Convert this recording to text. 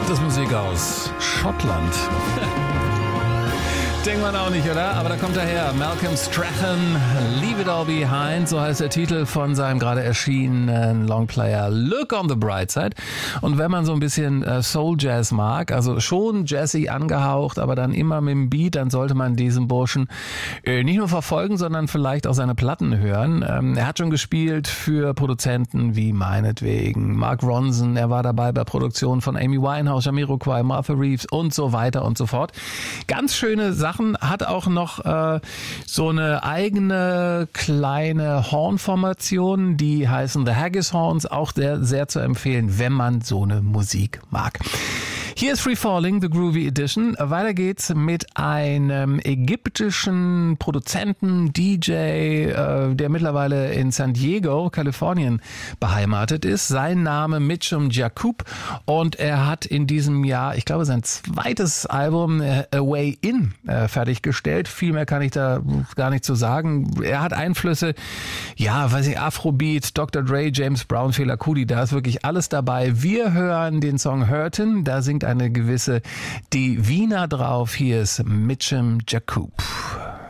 Das ist Musik aus Schottland. Denkt man auch nicht, oder? Aber da kommt er her. Malcolm Strachan, Leave It All Behind, so heißt der Titel von seinem gerade erschienenen Longplayer Look on the Bright Side. Und wenn man so ein bisschen Soul Jazz mag, also schon jazzy angehaucht, aber dann immer mit dem Beat, dann sollte man diesen Burschen nicht nur verfolgen, sondern vielleicht auch seine Platten hören. Er hat schon gespielt für Produzenten wie meinetwegen Mark Ronson, er war dabei bei Produktionen von Amy Winehouse, Jamiroquai, Martha Reeves und so weiter und so fort. Ganz schöne Sachen, hat auch noch so eine eigene kleine Hornformation, die heißen The Haggis Horns, auch sehr zu empfehlen, wenn man so eine Musik mag. Hier ist Free Falling, The Groovy Edition. Weiter geht's mit einem ägyptischen Produzenten, DJ, der mittlerweile in San Diego, Kalifornien beheimatet ist. Sein Name Mitchum Jacob und er hat in diesem Jahr, ich glaube, sein zweites Album A Way In fertiggestellt. Viel mehr kann ich da gar nicht zu sagen. Er hat Einflüsse, Afrobeat, Dr. Dre, James Brown, Fela Kuti, da ist wirklich alles dabei. Wir hören den Song Hurtin', da singt eine gewisse Divina drauf. Hier ist Mitchum Jacob.